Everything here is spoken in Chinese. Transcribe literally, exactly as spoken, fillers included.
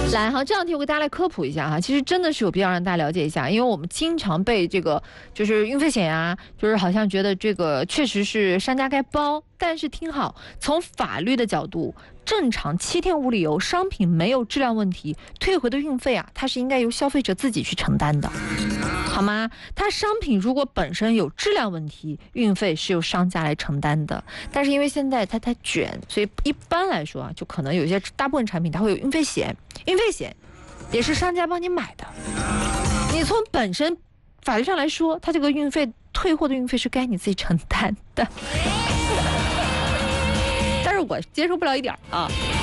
来，好，这两天我给大家来科普一下哈，其实真的是有必要让大家了解一下，因为我们经常被这个就是运费险啊，就是好像觉得这个确实是商家该包，但是听好，从法律的角度，正常七天无理由，商品没有质量问题，退回的运费啊，它是应该由消费者自己去承担的，好吗？它商品如果本身有质量问题，运费是由商家来承担的，但是因为现在它太卷，所以一般来说啊，就可能有些大部分产品它会有运费险，运费险也是商家帮你买的，你从本身法律上来说，它这个运费退货的运费是该你自己承担的。但是我接受不了一点啊。